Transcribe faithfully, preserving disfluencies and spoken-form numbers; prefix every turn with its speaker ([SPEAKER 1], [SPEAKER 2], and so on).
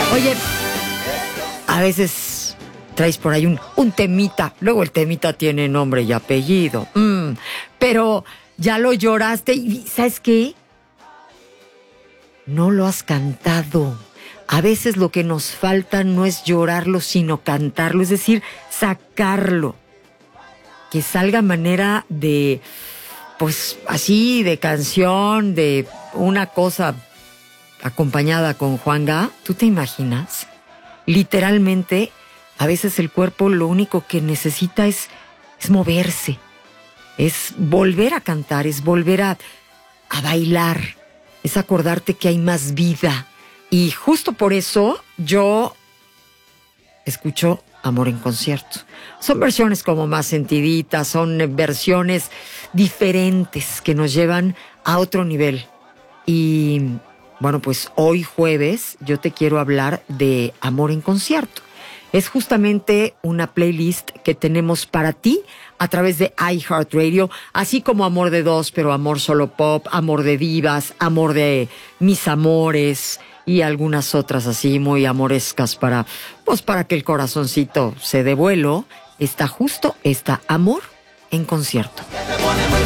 [SPEAKER 1] Oye, a veces traes por ahí un, un temita. Luego el temita tiene nombre y apellido. Mm, pero ya lo lloraste y ¿sabes qué? No lo has cantado. A veces lo que nos falta no es llorarlo, sino cantarlo. Es decir, sacarlo. Que salga a manera de, pues así, de canción, de una cosa acompañada con Juanga. ¿Tú te imaginas? Literalmente, a veces el cuerpo lo único que necesita es, es moverse, es volver a cantar, es volver a, a bailar, es acordarte que hay más vida. Y justo por eso yo escucho Amor en Concierto. Son versiones como más sentiditas, son versiones diferentes que nos llevan a otro nivel. Y bueno, pues hoy jueves yo te quiero hablar de Amor en Concierto. Es justamente una playlist que tenemos para ti a través de iHeartRadio, así como Amor de Dos, pero Amor Solo Pop, Amor de Divas, Amor de Mis Amores y algunas otras así muy amorescas para, pues para que el corazoncito se dé vuelo. Está justo, está Amor en Concierto.